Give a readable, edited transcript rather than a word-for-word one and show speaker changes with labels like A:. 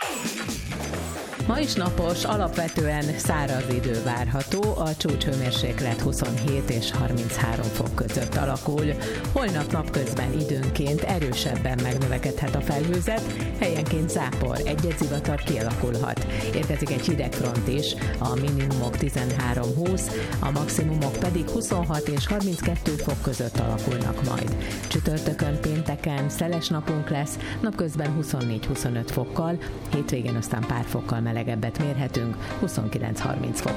A: Ma is napos, alapvetően száraz idő várható, a csúcshőmérséklet 27 és 33 fok között alakul. Holnap napközben időnként erősebben megnövekedhet a felhőzet, helyenként zápor, egy-egy zivatar kialakulhat. Érkezik egy hidegfront is, a minimumok 13-20, a maximumok pedig 26 és 32 fok között alakulnak majd. Csütörtökön, pénteken szeles napunk lesz, napközben 24-25 fokkal, hétvégén aztán pár fokkal melegebbet mérhetünk, 29-30 fok.